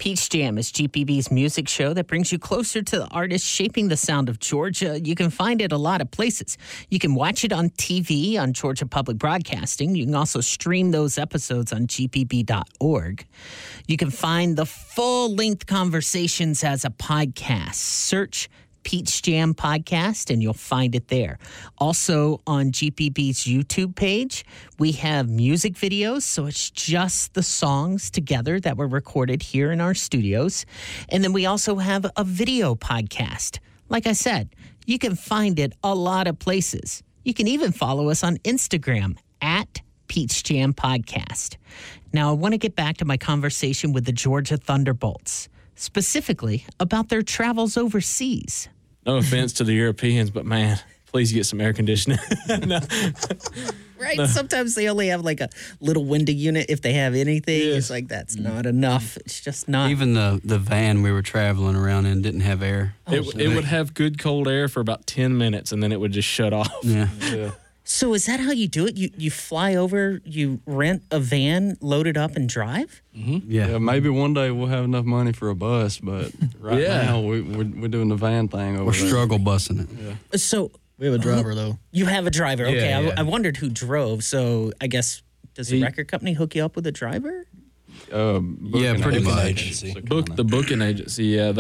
Peach Jam is GPB's music show that brings you closer to the artists shaping the sound of Georgia. You can find it a lot of places. You can watch it on TV on Georgia Public Broadcasting. You can also stream those episodes on gpb.org. You can find the full-length conversations as a podcast. Search Peach Jam Podcast, and you'll find it there. Also on GPB's YouTube page, we have music videos, so it's just the songs together that were recorded here in our studios. And then we also have a video podcast. Like I said, you can find it a lot of places. You can even follow us on Instagram at Peach Jam Podcast. Now, I want to get back to my conversation with the Georgia Thunderbolts, specifically about their travels overseas. No offense to the Europeans, but man, please get some air conditioning. Right? No. Sometimes they only have like a little window unit if they have anything. Yes. It's like, that's not enough. It's just not. Even the van we were traveling around in didn't have air. It would have good cold air for about 10 minutes, and then it would just shut off. Yeah. So is that how you do it? You fly over, you rent a van, load it up, and drive? Mm-hmm. Yeah, maybe one day we'll have enough money for a bus, but right now we're doing the van thing over there. We're struggle bussing it. Yeah. So we have a driver, though. You have a driver. Okay, Yeah. I wondered who drove. So I guess, does the record company hook you up with a driver? Pretty much. The booking agency, yeah.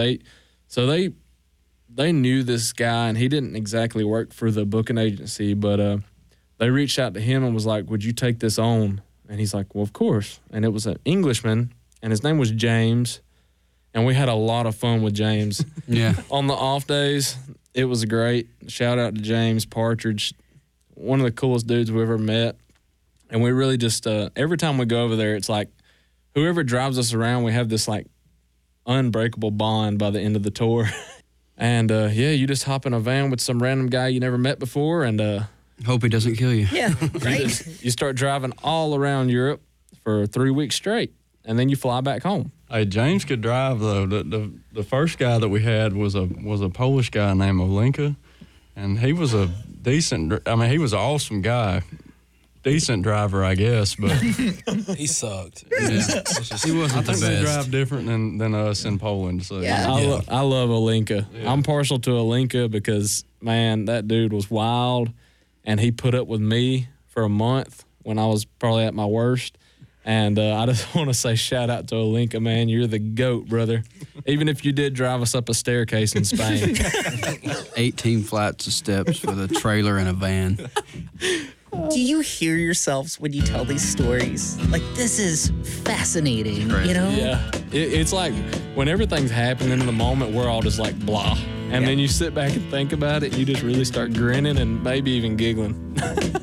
They knew this guy, and he didn't exactly work for the booking agency, but they reached out to him and was like, would you take this on? And he's like, well, of course. And it was an Englishman, and his name was James, and we had a lot of fun with James. Yeah. On the off days, it was great. Shout out to James Partridge, one of the coolest dudes we ever met. And we really just, every time we go over there, it's like whoever drives us around, we have this like unbreakable bond by the end of the tour. And you just hop in a van with some random guy you never met before, and hope he doesn't kill you. Yeah, right. you start driving all around Europe for 3 weeks straight, and then you fly back home. Hey, James could drive though. The first guy that we had was a Polish guy named Olenka, and he was a decent. I mean, he was an awesome guy. Decent driver, I guess, but he sucked. Yeah. He wasn't the best. I think they drive different than us in Poland. So I love Olenka. Yeah. I'm partial to Olenka because, man, that dude was wild, and he put up with me for a month when I was probably at my worst. And I just want to say shout out to Olenka, man. You're the GOAT, brother. Even if you did drive us up a staircase in Spain. 18 flights of steps with a trailer and a van. Do you hear yourselves when you tell these stories? Like, this is fascinating, you know? Yeah. It's like when everything's happening in the moment, we're all just like blah. And then you sit back and think about it, and you just really start grinning and maybe even giggling.